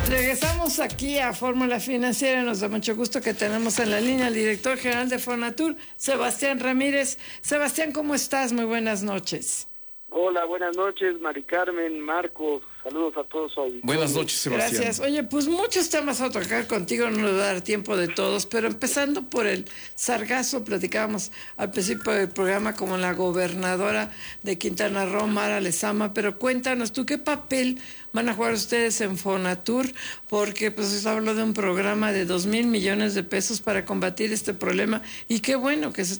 Regresamos aquí a Fórmula Financiera. Nos da mucho gusto que tenemos en la línea al director general de Fonatur, Sebastián Ramírez. Sebastián, ¿cómo estás? Muy buenas noches. Hola, buenas noches, Mari Carmen, Marco. Saludos a todos hoy. Buenas noches, Sebastián. Gracias. Oye, pues muchos temas a tocar contigo, no nos va a dar tiempo de todos, pero empezando por el sargazo, platicábamos al principio del programa como la gobernadora de Quintana Roo, Mara Lezama, pero cuéntanos tú, ¿qué papel van a jugar ustedes en Fonatur? Porque pues se habló de un programa de 2,000 millones de pesos para combatir este problema, y qué bueno que se